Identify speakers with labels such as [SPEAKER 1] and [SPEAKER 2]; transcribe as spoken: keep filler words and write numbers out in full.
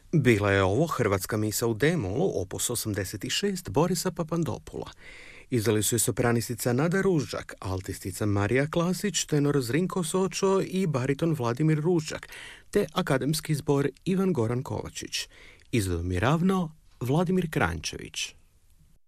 [SPEAKER 1] Bila je ovo hrvatska misa u D-molu, opus osamdeset šest Borisa Papandopula. Izdali su je sopranistica Nada Ružđak, altistica Marija Klasić, tenor Zrinko Sočo i bariton Vladimir Ružđak, te akademski zbor Ivan Goran Kovačić. Izvedom je ravno Vladimir Kranjčević.